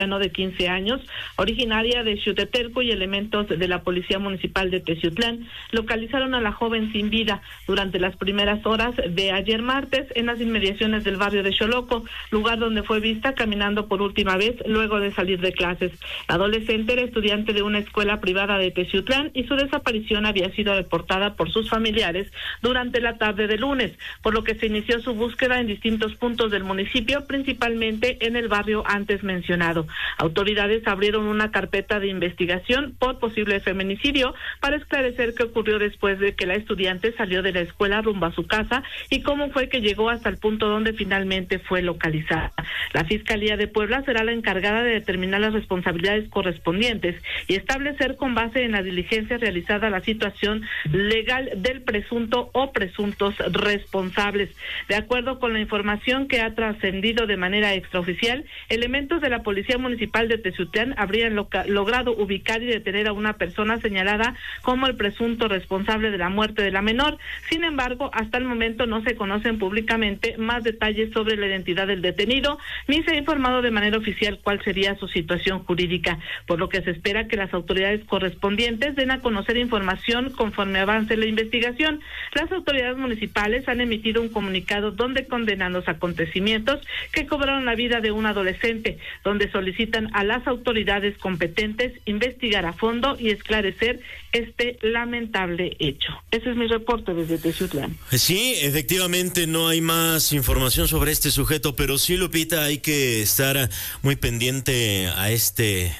de 15 años, originaria de Xutetelco, y elementos de la Policía Municipal de Teciutlán localizaron a la joven sin vida durante las primeras horas de ayer martes en las inmediaciones del barrio de Xoloco, lugar donde fue vista caminando por última vez luego de salir de clases. La adolescente era estudiante de una escuela privada de Teciutlán y su desaparición había sido reportada por sus familiares durante la tarde de lunes, por lo que se inició su búsqueda en distintos puntos del municipio, principalmente en el barrio antes mencionado. Autoridades abrieron una carpeta de investigación por posible feminicidio para esclarecer qué ocurrió después de que la estudiante salió de la escuela rumbo a su casa y cómo fue que llegó hasta el punto donde finalmente fue localizada. La Fiscalía de Puebla será la encargada de determinar las responsabilidades correspondientes y establecer con base en la diligencia realizada la situación legal del presunto o presuntos responsables. De acuerdo con la información que ha trascendido de manera extraoficial, elementos de la Policía Municipal de Teciutlán habrían logrado ubicar y detener a una persona señalada como el presunto responsable de la muerte de la menor. Sin embargo, hasta el momento no se conocen públicamente más detalles sobre la identidad del detenido, ni se ha informado de manera oficial cuál sería su situación jurídica, por lo que se espera que las autoridades correspondientes den a conocer información conforme avance la investigación. Las autoridades municipales han emitido un comunicado donde condenan los acontecimientos que cobraron la vida de un adolescente, donde solicitan a las autoridades competentes investigar a fondo y esclarecer este lamentable hecho. Ese es mi reporte desde Teciutlán. Sí, efectivamente no hay más información sobre este sujeto, pero sí, Lupita, hay que estar muy pendiente a este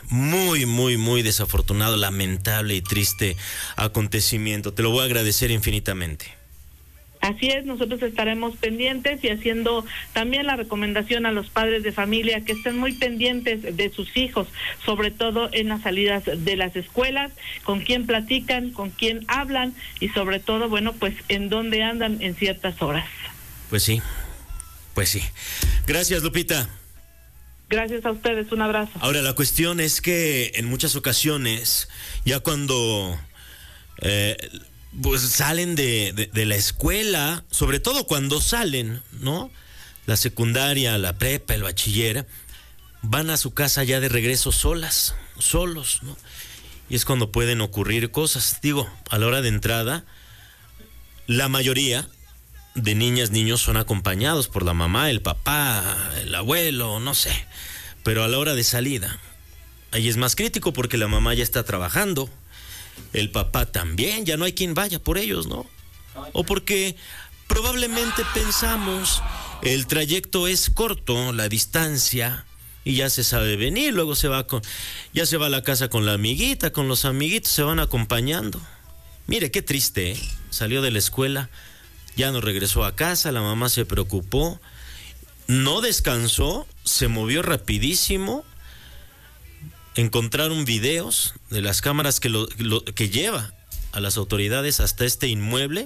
muy desafortunado, lamentable y triste acontecimiento. Te lo voy a agradecer infinitamente. Así es, nosotros estaremos pendientes y haciendo también la recomendación a los padres de familia que estén muy pendientes de sus hijos, sobre todo en las salidas de las escuelas, con quién platican, con quién hablan y sobre todo, bueno, pues en dónde andan en ciertas horas. Pues sí. Gracias, Lupita. Gracias a ustedes, un abrazo. Ahora, la cuestión es que en muchas ocasiones, ya cuando pues salen de la escuela, sobre todo cuando salen, ¿no? La secundaria, la prepa, el bachiller, van a su casa ya de regreso solos, ¿no? Y es cuando pueden ocurrir cosas. Digo, a la hora de entrada, la mayoría de niñas, niños son acompañados por la mamá, el papá, el abuelo, no sé. Pero a la hora de salida, ahí es más crítico porque la mamá ya está trabajando. El papá también, ya no hay quien vaya por ellos, ¿no? O porque probablemente pensamos el trayecto es corto, la distancia, y ya se sabe venir, luego ya se va a la casa con la amiguita, con los amiguitos, se van acompañando. Mire, qué triste, ¿eh? Salió de la escuela, ya no regresó a casa, la mamá se preocupó, no descansó, se movió rapidísimo. Encontraron videos de las cámaras que lleva a las autoridades hasta este inmueble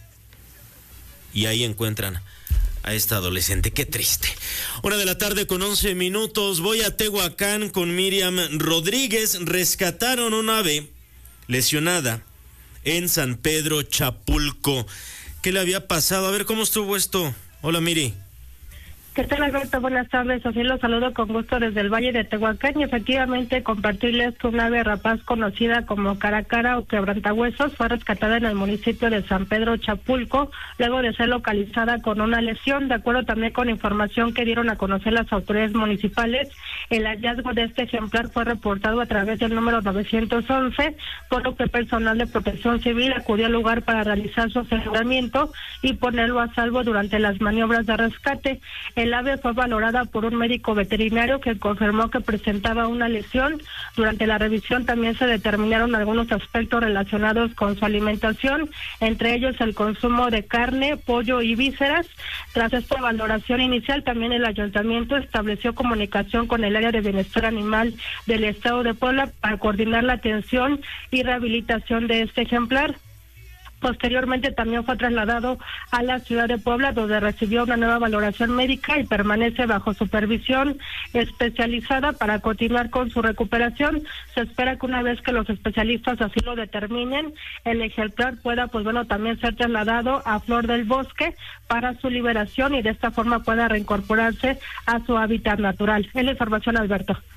y ahí encuentran a esta adolescente. Qué triste. 1:11 p.m. Voy a Tehuacán con Miriam Rodríguez. Rescataron un ave lesionada en San Pedro Chapulco. ¿Qué le había pasado? A ver, ¿cómo estuvo esto? Hola, Miri. ¿Qué tal, Alberto? Buenas tardes. Así los saludo con gusto desde el Valle de Tehuacán y efectivamente compartirles que un ave rapaz conocida como caracara o quebrantahuesos fue rescatada en el municipio de San Pedro Chapulco luego de ser localizada con una lesión. De acuerdo también con información que dieron a conocer las autoridades municipales, el hallazgo de este ejemplar fue reportado a través del número 911, por lo que personal de Protección Civil acudió al lugar para realizar su aseguramiento y ponerlo a salvo durante las maniobras de rescate. El ave fue valorada por un médico veterinario que confirmó que presentaba una lesión. Durante la revisión también se determinaron algunos aspectos relacionados con su alimentación, entre ellos el consumo de carne, pollo y vísceras. Tras esta valoración inicial, también el ayuntamiento estableció comunicación con el área de bienestar animal del estado de Puebla para coordinar la atención y rehabilitación de este ejemplar. Posteriormente también fue trasladado a la ciudad de Puebla, donde recibió una nueva valoración médica y permanece bajo supervisión especializada para continuar con su recuperación. Se espera que una vez que los especialistas así lo determinen, el ejemplar pueda, también ser trasladado a Flor del Bosque para su liberación y de esta forma pueda reincorporarse a su hábitat natural. Es la información, Alberto.